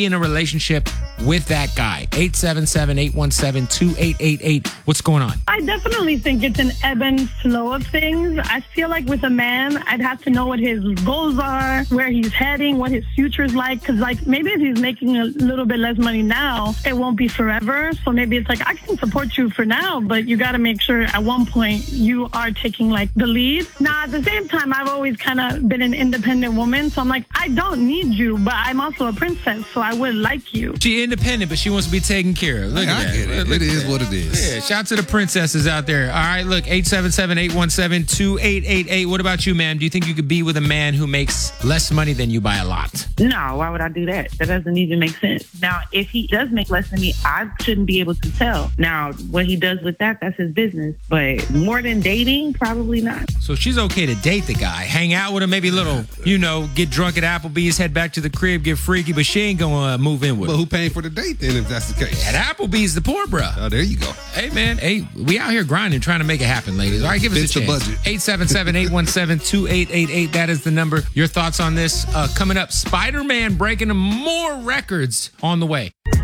in a relationship with that guy? 877-817-2888. What's going on? I definitely think it's an ebb and flow of things. I feel like with a man, I'd have to know what his goals are, where he's heading, what his future is like. Because, like, maybe if he's making a little bit less money now, it won't be forever. So maybe it's like, I can support you for now, but you got to make sure at one point you are taking, like, the lead. Now, at the same time, I've always kind of been an independent woman. So I'm like, I don't need you, but I'm also a princess, so I would like you. She independent, but she wants to be taken care of. Look at that. I get it. It is what it is. Yeah, shout out to the princesses out there. All right, look, 877-817-2888. What about you, ma'am? Do you think you could be with a man who makes less money than you by a lot? No, why would I do that? That doesn't even make sense. Now, if he does make less than me, I shouldn't be able to tell. Now, what he does with that, that's his business. But more than dating, probably not. So she's okay to date the guy, hang out with him, maybe a little, get drunk at Applebee's, head back to the crib, get freaky, but she ain't gonna move in with But him. who paying for the date then if that's the case? At Applebee's, the poor bruh. Oh, there you go. Hey, man. Hey, we out here grinding, trying to make it happen, ladies. All right, give us Fits a the chance. budget. 877-817-2888. That is the number. Your thoughts on this? Coming up, Spider-Man breaking more records on the way.